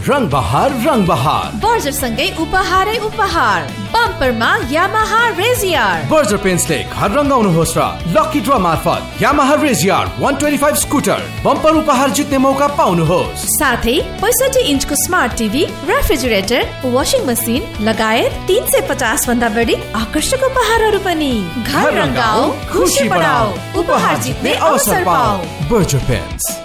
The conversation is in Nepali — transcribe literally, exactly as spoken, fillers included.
रङ बहार रङ बहार। बर्जर सँगै उपहारै उपहार। बम्परमा यामाहा रेजियर। बर्जर पेन्ट्सले घर रङ्गाउनुहोस् र लकी ड्र मार्फत यामाहा रेजियर एक सय पच्चीस स्कुटर बम्पर उपहार जित्ने मौका पाउनुहोस्। साथै पैँसठी इन्चको smart TV, refrigerator, washing machine लगायत तीन सय पचास भन्दा बढी आकर्षक उपहारहरू पनि। घर रङ्गाऊ, खुसी बढाऊ, उपहार जित्ने अवसर पाऊ। Berger paints.